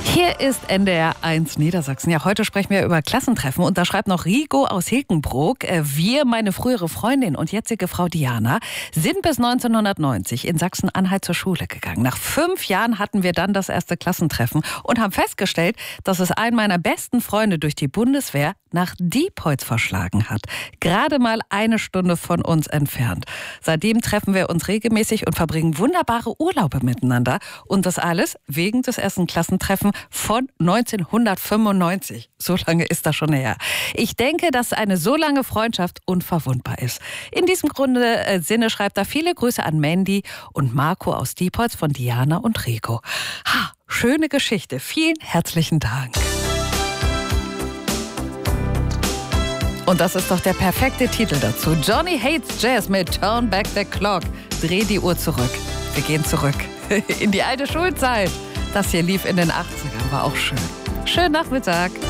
Hier ist NDR 1 Niedersachsen. Ja, heute sprechen wir über Klassentreffen und da schreibt noch Rico aus Hilgenbrook. Wir, meine frühere Freundin und jetzige Frau Diana, sind bis 1990 in Sachsen-Anhalt zur Schule gegangen. Nach 5 Jahren hatten wir dann das erste Klassentreffen und haben festgestellt, dass es einen meiner besten Freunde durch die Bundeswehr nach Diepholz verschlagen hat. Gerade mal 1 Stunde von uns entfernt. Seitdem treffen wir uns regelmäßig und verbringen wunderbare Urlaube miteinander. Und das alles wegen des ersten Klassentreffens von 1995. So lange ist das schon her. Ich denke, dass eine so lange Freundschaft unverwundbar ist. In diesem Sinne schreibt er viele Grüße an Mandy und Marco aus Diepholz von Diana und Rico. Schöne Geschichte. Vielen herzlichen Dank. Und das ist doch der perfekte Titel dazu. Johnny Hates Jazz mit Turn Back the Clock. Dreh die Uhr zurück. Wir gehen zurück in die alte Schulzeit. Das hier lief in den 80ern, war auch schön. Schönen Nachmittag.